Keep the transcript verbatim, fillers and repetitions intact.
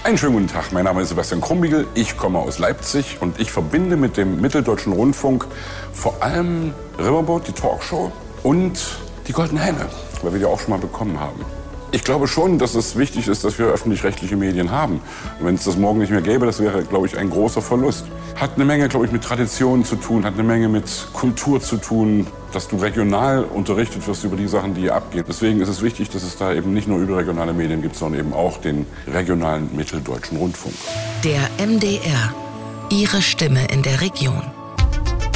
Einen schönen guten Tag, mein Name ist Sebastian Krumbiegel, ich komme aus Leipzig und ich verbinde mit dem Mitteldeutschen Rundfunk vor allem Riverboat, die Talkshow und die Goldene Henne, weil wir die auch schon mal bekommen haben. Ich glaube schon, dass es wichtig ist, dass wir öffentlich-rechtliche Medien haben. Und wenn es das morgen nicht mehr gäbe, das wäre, glaube ich, ein großer Verlust. Hat eine Menge, glaube ich, mit Traditionen zu tun, hat eine Menge mit Kultur zu tun, dass du regional unterrichtet wirst über die Sachen, die hier abgehen. Deswegen ist es wichtig, dass es da eben nicht nur überregionale Medien gibt, sondern eben auch den regionalen Mitteldeutschen Rundfunk. Der M D R. Ihre Stimme in der Region.